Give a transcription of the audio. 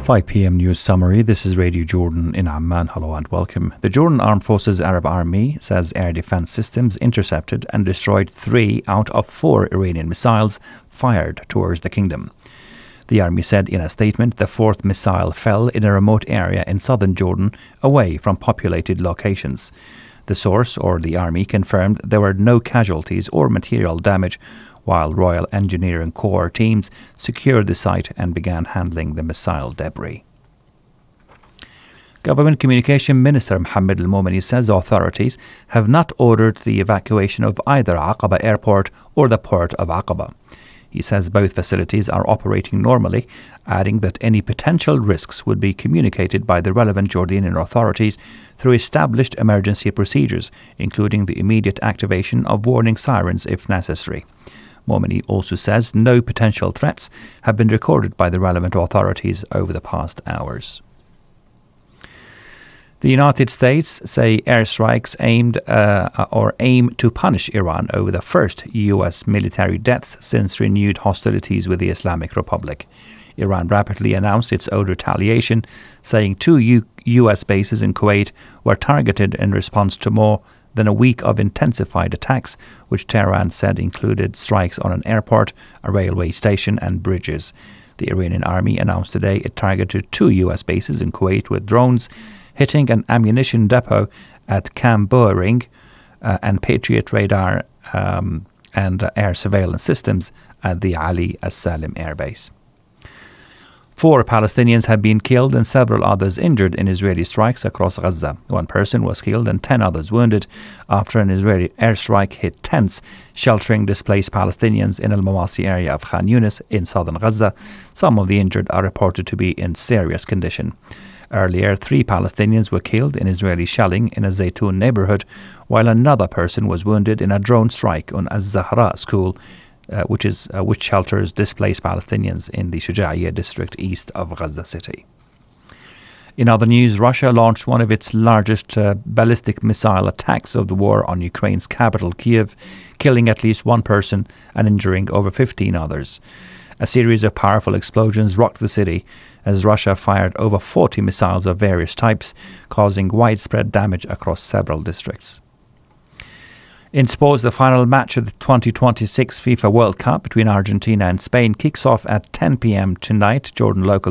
5 p.m. news summary. This is Radio Jordan in Amman. Hello and welcome. The Jordan Armed Forces Arab Army says air defense systems intercepted and destroyed 3 out of 4 Iranian missiles fired towards the kingdom. The army said in a statement the 4th missile fell in a remote area in southern Jordan, away from populated locations. The source, or the army, confirmed there were no casualties or material damage, while Royal Engineering Corps teams secured the site and began handling the missile debris. Government Communication Minister Mohammed Al-Momeni says authorities have not ordered the evacuation of either Aqaba Airport or the port of Aqaba. He says both facilities are operating normally, adding that any potential risks would be communicated by the relevant Jordanian authorities through established emergency procedures, including the immediate activation of warning sirens if necessary. Momeni also says no potential threats have been recorded by the relevant authorities over the past hours. The United States say airstrikes aim to punish Iran over the first U.S. military deaths since renewed hostilities with the Islamic Republic. Iran rapidly announced its own retaliation, saying 2 U.S. bases in Kuwait were targeted in response to more than a week of intensified attacks, which Tehran said included strikes on an airport, a railway station and bridges. The Iranian army announced today it targeted 2 U.S. bases in Kuwait with drones, hitting an ammunition depot at Camp Boering and Patriot radar and air surveillance systems at the Ali As-Salim Air Base. 4 Palestinians have been killed and several others injured in Israeli strikes across Gaza. 1 person was killed and 10 others wounded after an Israeli airstrike hit tents sheltering displaced Palestinians in Al-Mawasi area of Khan Yunis in southern Gaza. Some of the injured are reported to be in serious condition. Earlier, 3 Palestinians were killed in Israeli shelling in a Zaytun neighborhood, while another person was wounded in a drone strike on Az-Zahra school, which shelters displaced Palestinians in the Shuja'iyya district east of Gaza City. In other news, Russia launched one of its largest ballistic missile attacks of the war on Ukraine's capital, Kiev, killing at least 1 person and injuring over 15 others. A series of powerful explosions rocked the city as Russia fired over 40 missiles of various types, causing widespread damage across several districts. In sports, the final match of the 2026 FIFA World Cup between Argentina and Spain kicks off at 10 p.m. tonight, Jordan local